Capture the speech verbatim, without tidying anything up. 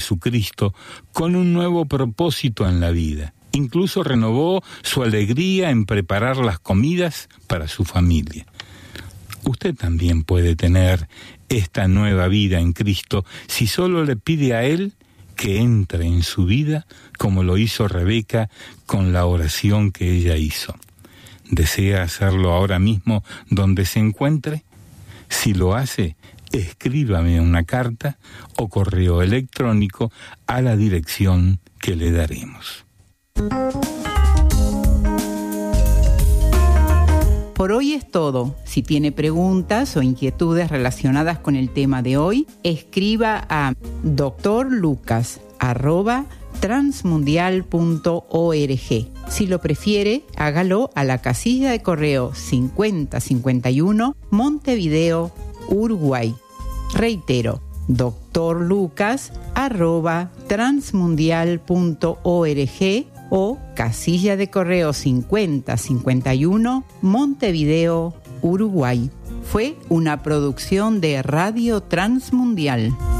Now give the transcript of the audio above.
Jesucristo con un nuevo propósito en la vida. Incluso renovó su alegría en preparar las comidas para su familia. Usted también puede tener esta nueva vida en Cristo si solo le pide a Él que entre en su vida como lo hizo Rebeca con la oración que ella hizo. ¿Desea hacerlo ahora mismo donde se encuentre? Si lo hace, escríbame una carta o correo electrónico a la dirección que le daremos. Por hoy es todo. Si tiene preguntas o inquietudes relacionadas con el tema de hoy, escriba a doctorlucas arroba transmundial punto org. Si lo prefiere, hágalo a la casilla de correo cincuenta cincuenta y uno, Montevideo, Uruguay. Reitero, doctorlucas arroba transmundial punto org o casilla de correo cincuenta cincuenta y uno, Montevideo, Uruguay. Fue una producción de Radio Transmundial.